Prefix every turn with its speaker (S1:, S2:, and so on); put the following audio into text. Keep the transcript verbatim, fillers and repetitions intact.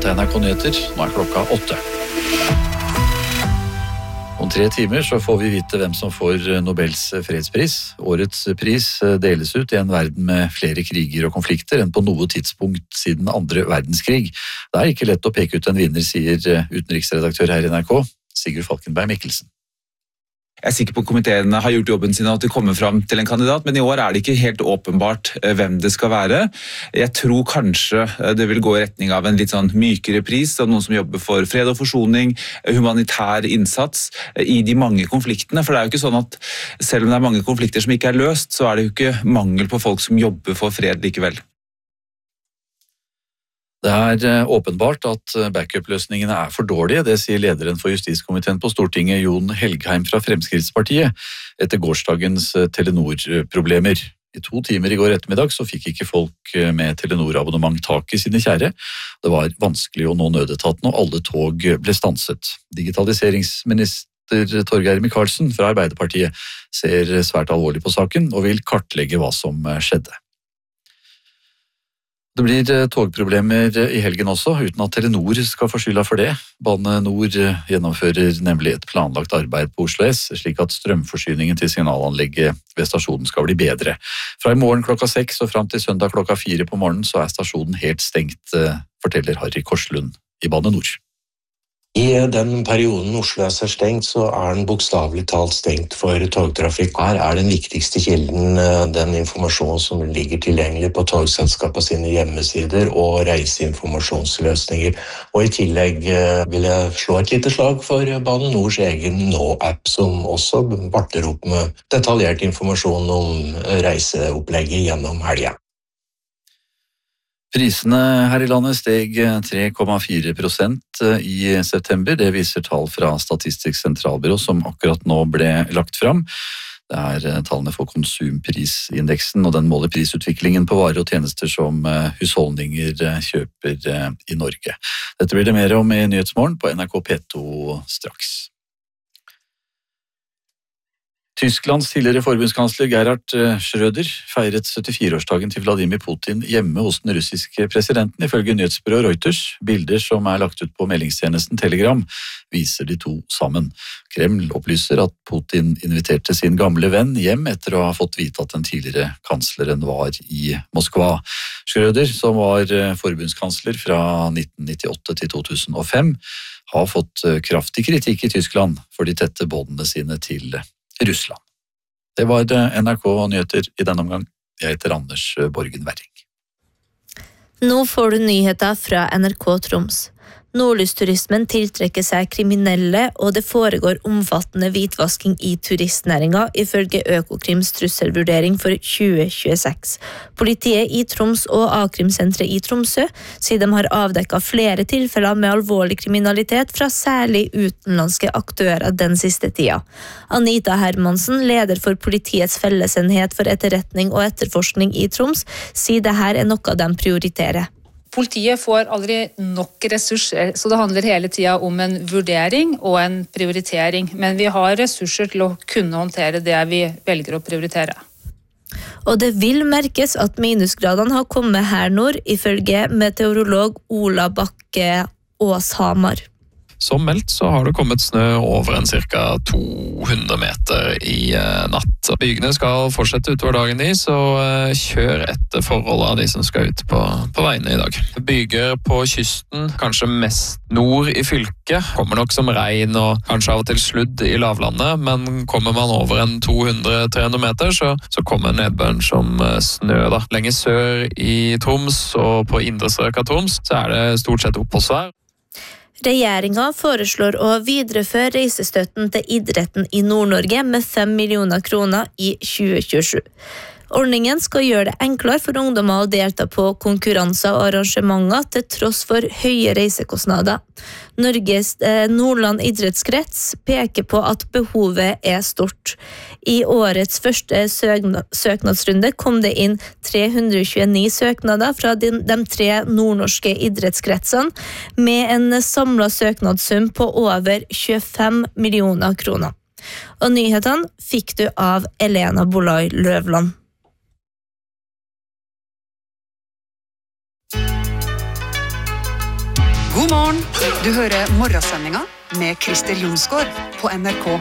S1: til N R K Nyheter. Nå er klokka åtte. Om tre timer så får vi vite hvem som får Nobels fredspris. Årets pris deles ut i en verden med flere kriger og konflikter enn på noe tidspunkt siden andre verdenskrig. Det er ikke lett å peke ut en vinner, sier utenriksredaktør her i N R K, Sigurd Falkenberg Mikkelsen.
S2: Jeg er sikker på at komiteen har gjort jobben sin og at de kommer frem til en kandidat, men i år er det ikke helt åpenbart hvem det skal være. Jeg tror kanskje det vil gå i retning av en litt sånn mykere pris, av noen som jobber for fred og forsoning, humanitær innsats i de mange konfliktene. For det er jo ikke sånn at selv om det er mange konflikter som ikke er løst, så er det jo ikke mangel på folk som jobber for fred likevel.
S1: Det er åpenbart at backup-løsningene er for dårlige, det sier lederen for justiskomiteen på Stortinget, Jon Helgheim fra Fremskrittspartiet, etter gårsdagens Telenor-problemer. I to timer i går ettermiddag så fikk ikke folk med Telenor-abonnement tak i sine kjære. Det var vanskelig å nå nødetaten, og alle tog ble stanset. Digitaliseringsminister Torgeir Micaelsen fra Arbeiderpartiet ser svært alvorlig på saken og vil kartlegge hva som skjedde. Det blir togproblemer i helgen også, uten at Telenor skal få skylda for det. Bane Nor gjennomfører nemlig et planlagt arbeid på Oslo S, slik at strømforsyningen til signalanlegget ved stasjonen skal bli bedre. Fra i morgen klokka seks og frem til søndag klokka fire på morgenen så er stasjonen helt stengt, forteller Harry Korslund i Bane Nor.
S3: I den perioden Oslo S er stengt, så er den bokstavelig talt stengt for togtrafikk. Her er den viktigste kilden den informasjon som ligger tilgjengelig på togselskapet sine hjemmesider og reiseinformasjonsløsninger. Og i tillegg vil jeg slå et lite slag for Bane Nors egen Nå-app, som også varter opp med detaljert informasjon om reiseopplegget gjennom helgen.
S1: Prisene her i landet steg tre komma fire prosent i september. Det viser tall fra Statistisk sentralbyrå som akkurat nå ble lagt fram. Det er tallene for konsumprisindeksen, og den måler prisutviklingen på varer og tjenester som husholdninger kjøper i Norge. Dette blir det mer om i Nyhetsmorgen på N R K P to straks. Tysklands tidligere forbundskansler Gerhard Schröder feiret syttifire-årsdagen til Vladimir Putin hjemme hos den russiske presidenten, ifølge nyhetsbyrået Reuters. Bilder som er lagt ut på meldingstjenesten Telegram viser de to sammen. Kreml opplyser at Putin inviterte sin gamle venn hjem etter å ha fått vite at den tidligere kansleren var i Moskva. Schröder, som var forbundskansler fra nitten nittiåtte til to tusen og fem, har fått kraftig kritikk i Tyskland for de tette båndene sine til Russland. Det var N R K Nyheter i denne omgang. Jeg heter Anders Borgen Werring.
S4: Nå får du nyheter fra N R K Troms. Nordlysturismen tiltrekker seg kriminelle, og det foregår omfattende hvitvasking i turistnæringa, ifølge Økokrims trusselvurdering for tjue tjueseks. Politiet i Troms og A-krimsenteret i Tromsø sier de har avdekket flere tilfeller med alvorlig kriminalitet fra særlig utenlandske aktører den siste tida. Anita Hermansen, leder for politiets fellesenhet for etterretning og etterforskning i Troms, sier det her er noe de prioriterer.
S5: Politiet får aldri nok ressurser, så det handler hele tiden om en vurdering og en prioritering. Men vi har ressurser til å kunne håndtere det vi velger å prioritere.
S4: Og det vil merkes at minusgradene har kommet her nord, ifølge meteorolog Ola Bakke Åshamar.
S6: Som meldt så har det kommet snø over en cirka to hundre meter i natt. Bygene skal fortsette utover dagen i, så kjør etter forholdet av de som skal ut på, på veiene i dag. Byger på kysten, kanskje mest nord i fylket, kommer nok som regn og kanskje av og til sludd i lavlandet, men kommer man over en to hundre til tre hundre meter, så, så kommer nedbøren som snø. Da. Lenger sør i Troms og på indre strøk av Troms, så er det stort sett oppholdsvær.
S4: Regjeringa foreslår å videreføre reisestøtten til idretten i Nord-Norge med fem millioner kroner i tjue tjuesju. Ordningen skal gjøre det enklere for ungdommer å delta på konkurranser og arrangementer til tross for høye reisekostnader. Norges eh, Nordland idrettskrets peker på at behovet er stort. I årets første søkna- søknadsrunde kom det inn tre hundre tjueni søknader fra de, de tre nordnorske idrettskretsene, med en samlet søknadssum på over tjuefem millioner kroner. Og nyhetene fikk du av Elena Bolai Løvland.
S7: God morgen. Du hører morgensendinga med Christer Jonsgaard på N R K